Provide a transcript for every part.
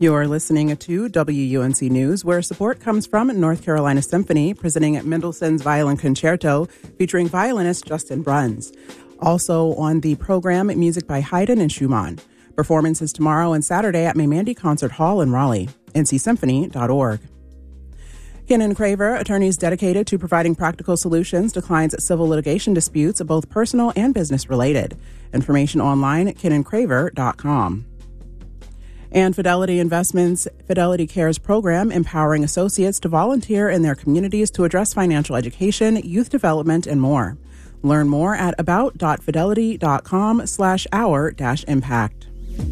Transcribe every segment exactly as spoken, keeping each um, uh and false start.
You're listening to W U N C News, where support comes from North Carolina Symphony, presenting Mendelssohn's Violin Concerto, featuring violinist Justin Bruns. Also on the program, music by Haydn and Schumann. Performances tomorrow and Saturday at Maimandi Concert Hall in Raleigh. N C symphony dot org. Ken Craver, attorneys dedicated to providing practical solutions to clients' civil litigation disputes, both personal and business related. Information online at ken craver dot com. And Fidelity Investments Fidelity Cares program, empowering associates to volunteer in their communities to address financial education, youth development, and more. Learn more at about.fidelity.com slash our dash impact.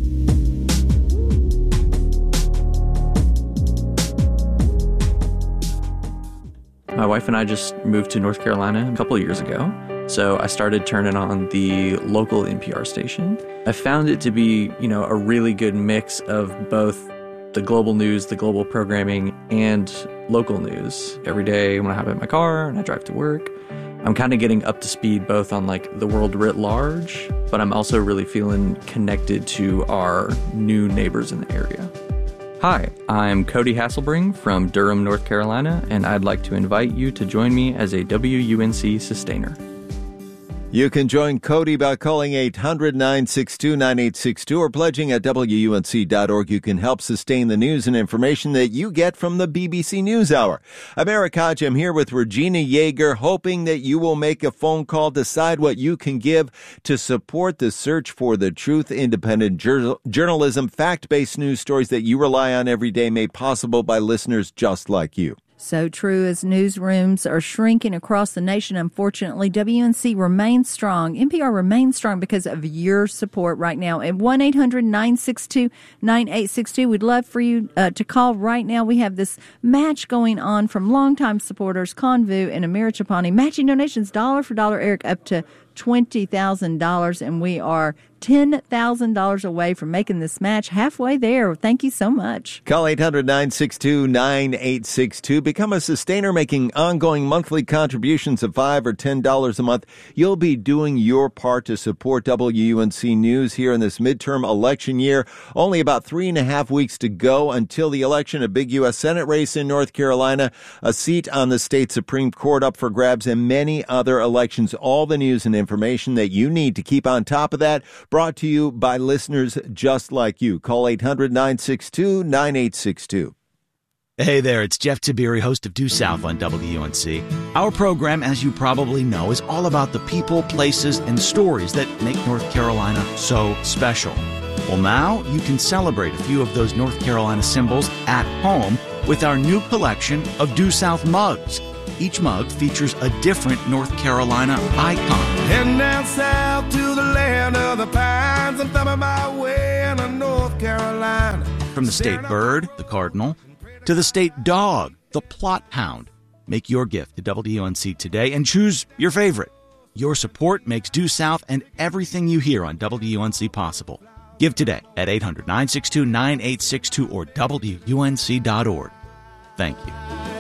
My wife and I just moved to North Carolina a couple of years ago, so I started turning on the local N P R station. I found it to be, you know, a really good mix of both the global news, the global programming, and local news. Every day when I hop in my car and I drive to work, I'm kind of getting up to speed both on like the world writ large, but I'm also really feeling connected to our new neighbors in the area. Hi, I'm Cody Hasselbring from Durham, North Carolina, and I'd like to invite you to join me as a W U N C sustainer. You can join Cody by calling eight hundred, nine six two, nine eight six two or pledging at W U N C dot org. You can help sustain the news and information that you get from the B B C NewsHour. I'm Eric Hodge. I'm here with Regina Yeager, hoping that you will make a phone call, decide what you can give to support the search for the truth, independent jur- journalism, fact-based news stories that you rely on every day, made possible by listeners just like you. So true. As newsrooms are shrinking across the nation, unfortunately, W U N C remains strong. N P R remains strong because of your support right now. At one eight hundred, nine six two, nine eight six two, we'd love for you uh, to call right now. We have this match going on from longtime supporters, Convu and Amir Chapani, matching donations dollar for dollar, Eric, up to twenty thousand dollars, and we are ten thousand dollars away from making this match halfway there. Thank you so much. Call eight hundred, nine six two, nine eight six two. Become a sustainer making ongoing monthly contributions of five dollars or ten dollars a month. You'll be doing your part to support W U N C News here in this midterm election year. Only about three and a half weeks to go until the election. A big U S Senate race in North Carolina, a seat on the state Supreme Court up for grabs, and many other elections. All the news and information that you need to keep on top of that, brought to you by listeners just like you. Call eight hundred, nine six two, nine eight six two. Hey there, it's Jeff Tiberi, host of Due South on W U N C. Our program, as you probably know, is all about the people, places, and stories that make North Carolina so special. Well, now you can celebrate a few of those North Carolina symbols at home with our new collection of Due South mugs. Each mug features a different North Carolina icon. Heading down south to the land of the pines, I'm thumbing my way into North Carolina. From the state bird, the cardinal, to the state dog, the plot hound. Make your gift to W U N C today and choose your favorite. Your support makes Due South and everything you hear on W U N C possible. Give today at eight hundred, nine six two, nine eight six two or W U N C dot org. Thank you.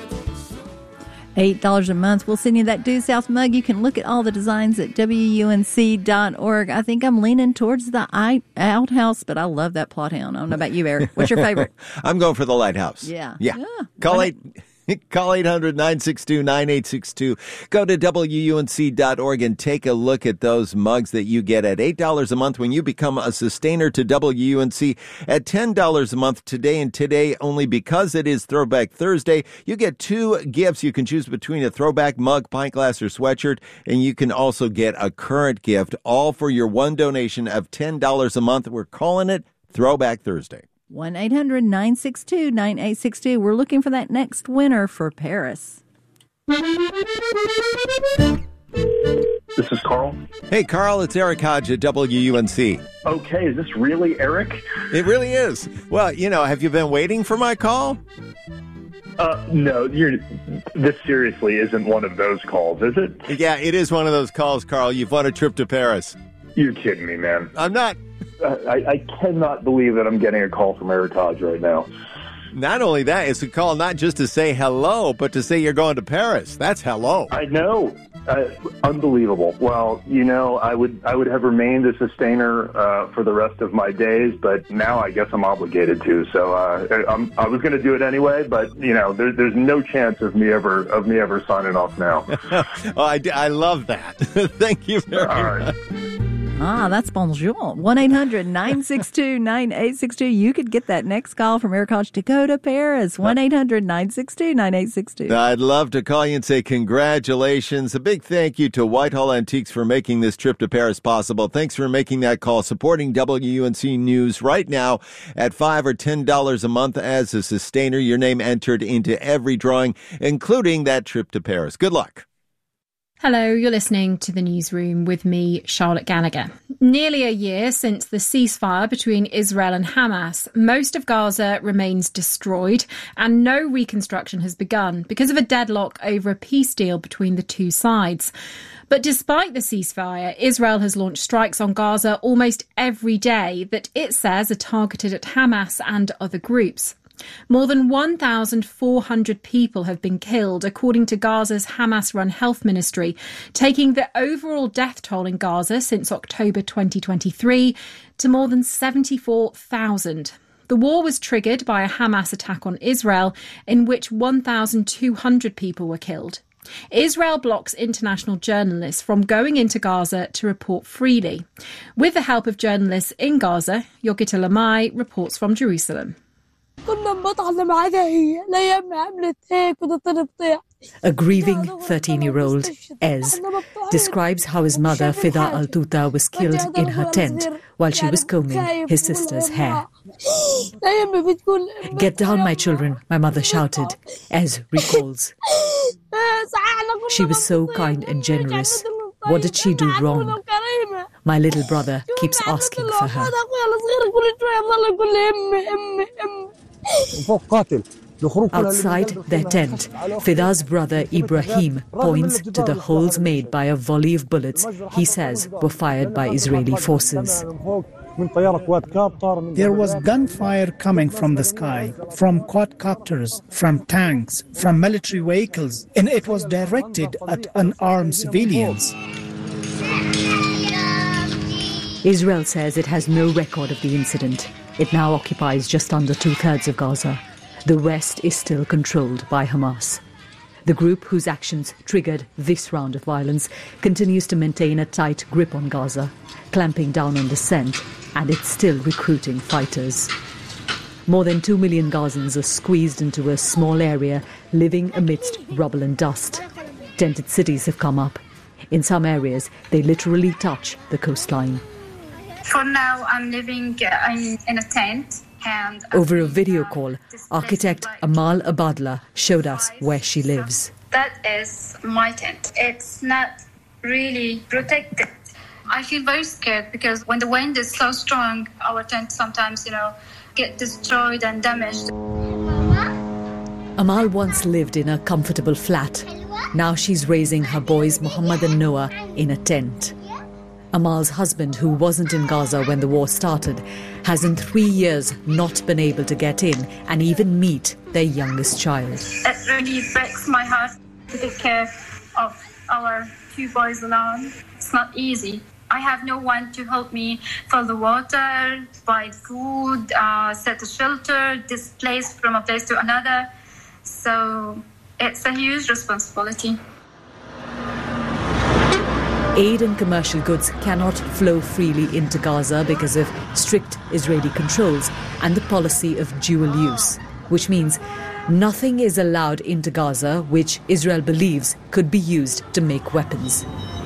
eight dollars a month. We'll send you that Due South mug. You can look at all the designs at W U N C dot org. I think I'm leaning towards the outhouse, but I love that plot hound. I don't know about you, Eric. What's your favorite? I'm going for the lighthouse. Yeah. Yeah. yeah. Call eight. Call eight hundred, nine six two, nine eight six two. Go to W U N C dot org and take a look at those mugs that you get at eight dollars a month when you become a sustainer to W U N C. At ten dollars a month today, and today only because it is Throwback Thursday, you get two gifts. You can choose between a throwback mug, pint glass, or sweatshirt, and you can also get a current gift, all for your one donation of ten dollars a month. We're calling it Throwback Thursday. one eight hundred, nine six two, nine eight six two. We're looking for that next winner for Paris. This is Carl. Hey, Carl, it's Eric Hodge at W U N C. Okay, is this really Eric? It really is. Well, you know, have you been waiting for my call? Uh, no, you're, this seriously isn't one of those calls, is it? Yeah, it is one of those calls, Carl. You've won a trip to Paris. You're kidding me, man. I'm not. Uh, I, I cannot believe that I'm getting a call from Eric Hodge right now. Not only that, it's a call not just to say hello, but to say you're going to Paris. That's hello. I know. Uh, unbelievable. Well, you know, I would I would have remained a sustainer uh, for the rest of my days, but now I guess I'm obligated to. So uh, I'm, I was going to do it anyway, but you know, there, there's no chance of me ever of me ever signing off now. oh, I, I love that. Thank you very All right. much. Ah, that's bonjour. one eight hundred nine six two nine eight six two. You could get that next call from Air Coach Dakota Paris. one eight hundred nine six two nine eight six two. I'd love to call you and say congratulations. A big thank you to Whitehall Antiques for making this trip to Paris possible. Thanks for making that call, supporting W U N C News right now at five or ten dollars a month as a sustainer. Your name entered into every drawing, including that trip to Paris. Good luck. Hello, you're listening to The Newsroom with me, Charlotte Gallagher. Nearly a year since the ceasefire between Israel and Hamas, most of Gaza remains destroyed and no reconstruction has begun because of a deadlock over a peace deal between the two sides. But despite the ceasefire, Israel has launched strikes on Gaza almost every day that it says are targeted at Hamas and other groups. More than one thousand four hundred people have been killed, according to Gaza's Hamas-run health ministry, taking the overall death toll in Gaza since October twenty twenty-three to more than seventy-four thousand. The war was triggered by a Hamas attack on Israel, in which one thousand two hundred people were killed. Israel blocks international journalists from going into Gaza to report freely. With the help of journalists in Gaza, Yogita Lamai reports from Jerusalem. A grieving thirteen-year-old, Ez, describes how his mother, Fida Al-Tuta, was killed in her tent while she was combing his sister's hair. "Get down, my children," my mother shouted, Ez recalls. "She was so kind and generous. What did she do wrong? My little brother keeps asking for her." Outside their tent, Fida's brother Ibrahim points to the holes made by a volley of bullets he says were fired by Israeli forces. There was gunfire coming from the sky, from quadcopters, from tanks, from military vehicles, and it was directed at unarmed civilians. Israel says it has no record of the incident. It now occupies just under two-thirds of Gaza. The rest is still controlled by Hamas. The group whose actions triggered this round of violence continues to maintain a tight grip on Gaza, clamping down on dissent, and it's still recruiting fighters. More than two million Gazans are squeezed into a small area, living amidst rubble and dust. Tented cities have come up. In some areas, they literally touch the coastline. For now, I'm living uh, in, in a tent. And Over a video call, architect Amal Abadla showed us where she lives. That is my tent. It's not really protected. I feel very scared because when the wind is so strong, our tent sometimes, you know, get destroyed and damaged. Amal once lived in a comfortable flat. Now she's raising her boys Muhammad and Noah in a tent. Amal's husband, who wasn't in Gaza when the war started, has in three years not been able to get in and even meet their youngest child. It really breaks my heart to take care of our two boys alone. It's not easy. I have no one to help me fill the water, buy food, uh, set a shelter, displace from a place to another. So it's a huge responsibility. Aid and commercial goods cannot flow freely into Gaza because of strict Israeli controls and the policy of dual use, which means nothing is allowed into Gaza which Israel believes could be used to make weapons.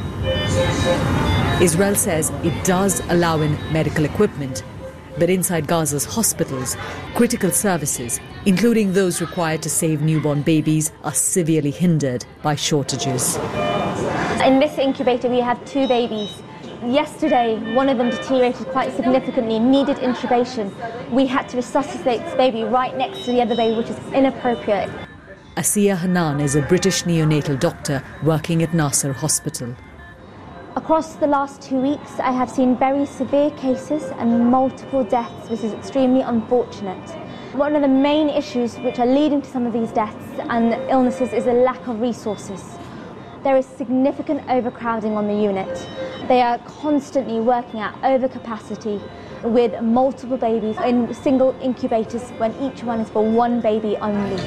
Israel says it does allow in medical equipment, but inside Gaza's hospitals, critical services, including those required to save newborn babies, are severely hindered by shortages. In this incubator, we have two babies. Yesterday, one of them deteriorated quite significantly and needed intubation. We had to resuscitate this baby right next to the other baby, which is inappropriate. Asiya Hanan is a British neonatal doctor working at Nasser Hospital. Across the last two weeks, I have seen very severe cases and multiple deaths, which is extremely unfortunate. One of the main issues which are leading to some of these deaths and illnesses is a lack of resources. There is significant overcrowding on the unit. They are constantly working at overcapacity with multiple babies in single incubators when each one is for one baby only.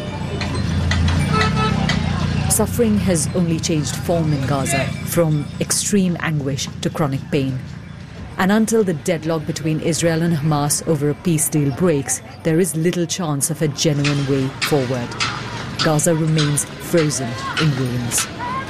Suffering has only changed form in Gaza, from extreme anguish to chronic pain. And until the deadlock between Israel and Hamas over a peace deal breaks, there is little chance of a genuine way forward. Gaza remains frozen in ruins.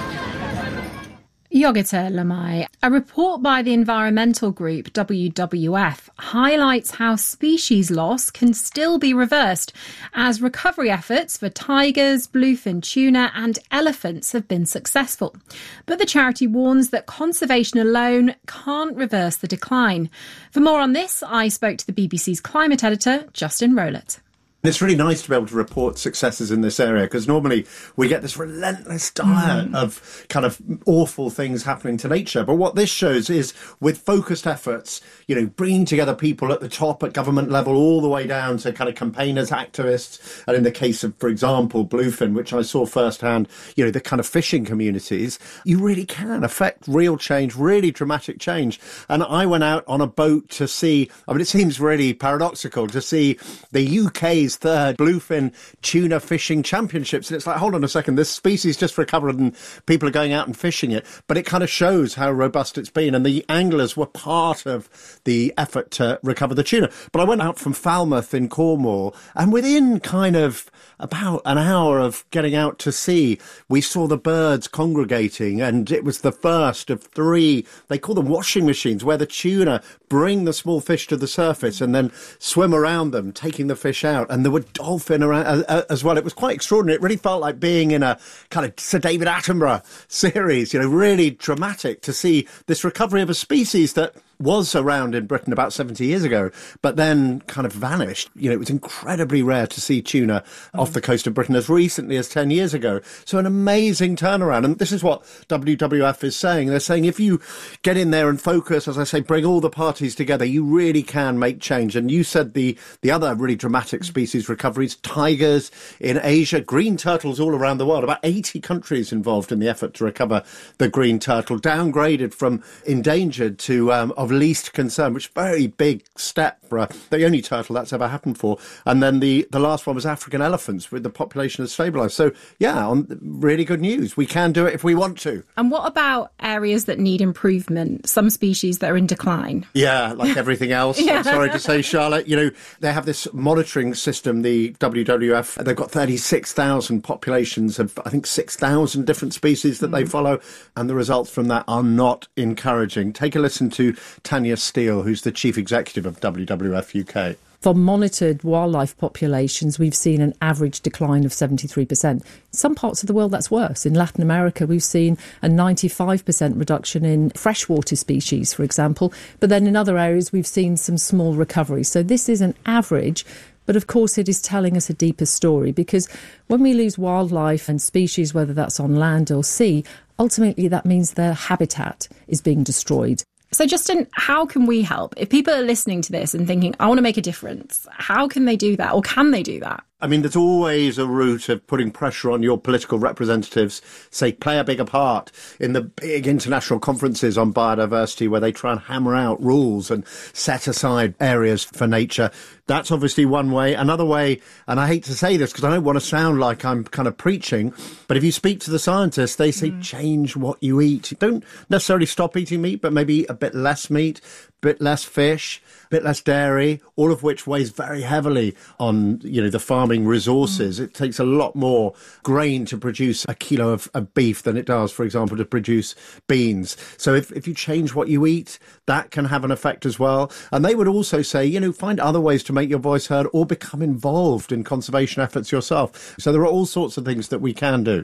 Yogita Lamai. A report by the environmental group W W F highlights how species loss can still be reversed as recovery efforts for tigers, bluefin tuna and elephants have been successful. But the charity warns that conservation alone can't reverse the decline. For more on this, I spoke to the B B C's climate editor, Justin Rowlett. It's really nice to be able to report successes in this area, because normally we get this relentless diet mm. of kind of awful things happening to nature. But what this shows is, with focused efforts, you know, bringing together people at the top, at government level, all the way down to kind of campaigners, activists. And in the case of, for example, bluefin, which I saw firsthand, you know, the kind of fishing communities, you really can affect real change, really dramatic change. And I went out on a boat to see, I mean, it seems really paradoxical to see the U K's third bluefin tuna fishing championships. And it's like, hold on a second, this species just recovered and people are going out and fishing it. But it kind of shows how robust it's been. And the anglers were part of the effort to recover the tuna. But I went out from Falmouth in Cornwall, and within kind of about an hour of getting out to sea, we saw the birds congregating, and it was the first of three, they call them washing machines, where the tuna bring the small fish to the surface and then swim around them, taking the fish out. And there were dolphin around uh, as well. It was quite extraordinary. It really felt like being in a kind of Sir David Attenborough series, you know, really dramatic to see this recovery of a species that was around in Britain about seventy years ago, but then kind of vanished. You know, it was incredibly rare to see tuna mm. off the coast of Britain as recently as ten years ago. So an amazing turnaround. And this is what W W F is saying. They're saying if you get in there and focus, as I say, bring all the parties together, you really can make change. And you said the, the other really dramatic species recoveries, tigers in Asia, green turtles all around the world, about eighty countries involved in the effort to recover the green turtle, downgraded from endangered to um, of least concern, which is a very big step for a, the only turtle that's ever happened for. And then the, the last one was African elephants, with the population has stabilised. So, yeah, on really good news. We can do it if we want to. And what about areas that need improvement? Some species that are in decline? Yeah, like everything else. yeah. I'm sorry to say, Charlotte. You know, they have this monitoring system, the W W F. They've got thirty-six thousand populations of, I think, six thousand different species that mm. they follow. And the results from that are not encouraging. Take a listen to Tanya Steele, who's the chief executive of W W F U K. For monitored wildlife populations, we've seen an average decline of seventy-three percent. In some parts of the world, that's worse. In Latin America, we've seen a ninety-five percent reduction in freshwater species, for example. But then in other areas, we've seen some small recovery. So this is an average. But of course, it is telling us a deeper story, because when we lose wildlife and species, whether that's on land or sea, ultimately that means their habitat is being destroyed. So, Justin, how can we help? If people are listening to this and thinking, I want to make a difference, how can they do that? Or can they do that? I mean, there's always a route of putting pressure on your political representatives, say, play a bigger part in the big international conferences on biodiversity where they try and hammer out rules and set aside areas for nature. That's obviously one way. Another way, and I hate to say this because I don't want to sound like I'm kind of preaching, but if you speak to the scientists, they say mm. change what you eat. Don't necessarily stop eating meat, but maybe a bit less meat, a bit less fish, a bit less dairy, all of which weighs very heavily on, you know, the farming resources. Mm. It takes a lot more grain to produce a kilo of, of beef than it does, for example, to produce beans. So if, if you change what you eat, that can have an effect as well. And they would also say, you know, find other ways to make your voice heard or become involved in conservation efforts yourself. So there are all sorts of things that we can do.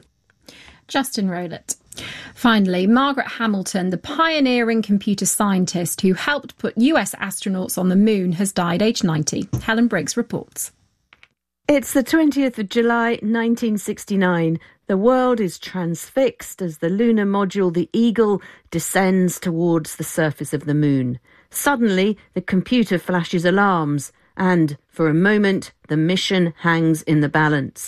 Justin Rowlett. Finally, Margaret Hamilton, the pioneering computer scientist who helped put U S astronauts on the moon, has died aged ninety. Helen Briggs reports. It's the twentieth of July, nineteen sixty-nine. The world is transfixed as the lunar module, the Eagle, descends towards the surface of the moon. Suddenly, the computer flashes alarms, and for a moment, the mission hangs in the balance.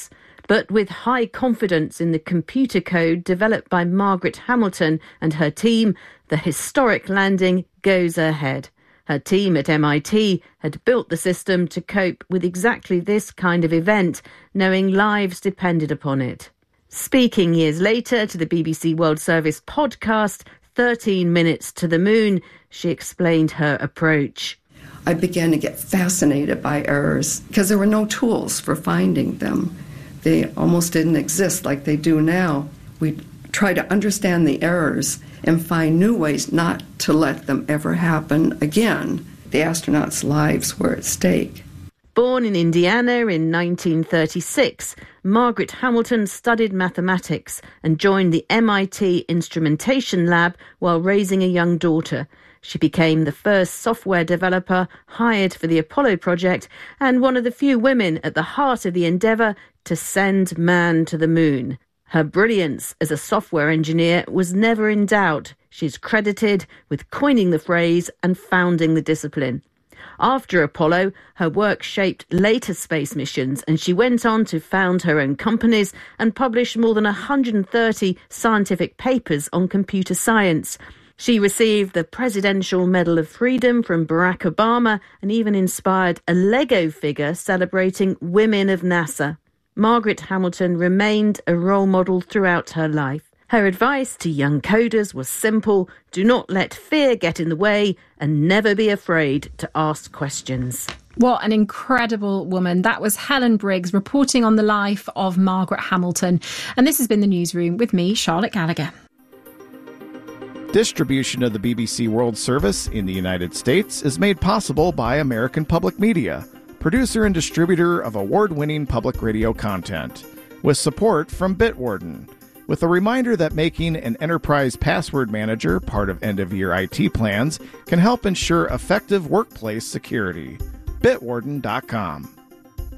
But with high confidence in the computer code developed by Margaret Hamilton and her team, the historic landing goes ahead. Her team at M I T had built the system to cope with exactly this kind of event, knowing lives depended upon it. Speaking years later to the B B C World Service podcast, thirteen minutes to the Moon, she explained her approach. I began to get fascinated by errors because there were no tools for finding them. They almost didn't exist like they do now. We try to understand the errors and find new ways not to let them ever happen again. The astronauts' lives were at stake. Born in Indiana in nineteen thirty-six, Margaret Hamilton studied mathematics and joined the M I T Instrumentation Lab while raising a young daughter. She became the first software developer hired for the Apollo project and one of the few women at the heart of the endeavour to send man to the moon. Her brilliance as a software engineer was never in doubt. She's credited with coining the phrase and founding the discipline. After Apollo, her work shaped later space missions, and she went on to found her own companies and publish more than one hundred thirty scientific papers on computer science. She received the Presidential Medal of Freedom from Barack Obama and even inspired a Lego figure celebrating women of NASA. Margaret Hamilton remained a role model throughout her life. Her advice to young coders was simple: do not let fear get in the way and never be afraid to ask questions. What an incredible woman. That was Helen Briggs reporting on the life of Margaret Hamilton. And this has been The Newsroom with me, Charlotte Gallagher. Distribution of the B B C World Service in the United States is made possible by American Public Media, producer and distributor of award-winning public radio content, with support from Bitwarden, with a reminder that making an enterprise password manager part of end-of-year I T plans can help ensure effective workplace security. Bitwarden dot com.